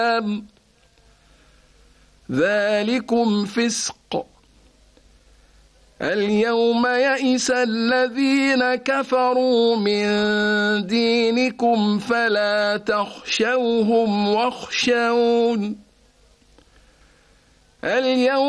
ذلكم فسق. اليوم يئس الذين كفروا من دينكم فلا تخشوهم واخشون. اليوم